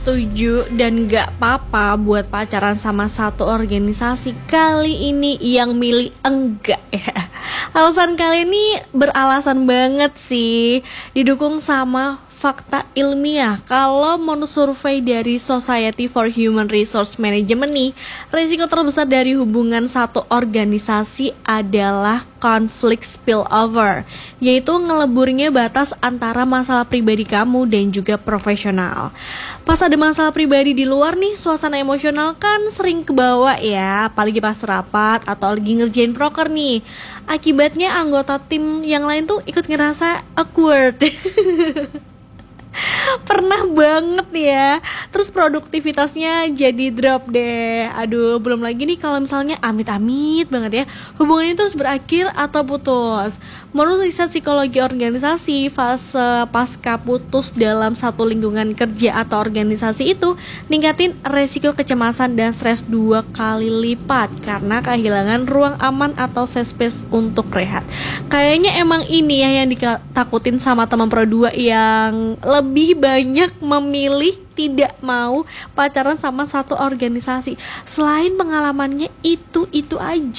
setuju dan gak apa-apa buat pacaran sama satu organisasi. Kali ini yang milih enggak ya. Alasan kalian ini beralasan banget sih, didukung sama fakta ilmiah. Kalau menurut survei dari Society for Human Resource Management nih, risiko terbesar dari hubungan satu organisasi adalah konflik spillover, yaitu ngeleburnya batas antara masalah pribadi kamu dan juga profesional. Pas ada masalah pribadi di luar nih, suasana emosional kan sering kebawa ya, apalagi pas rapat atau lagi ngerjain proker nih. Akibatnya anggota tim yang lain tuh ikut ngerasa awkward. Pernah banget ya. Terus produktivitasnya jadi drop deh. Aduh, belum lagi nih kalau misalnya amit-amit banget ya, hubungan itu terus berakhir atau putus. Menurut riset psikologi organisasi, fase pasca putus dalam satu lingkungan kerja atau organisasi itu ningkatin resiko kecemasan dan stres 2 kali lipat karena kehilangan ruang aman atau safe space untuk rehat. Kayaknya emang ini ya yang ditakutin sama teman Pro 2 yang lebih banyak memilih tidak mau pacaran sama satu organisasi. Selain pengalamannya itu aja.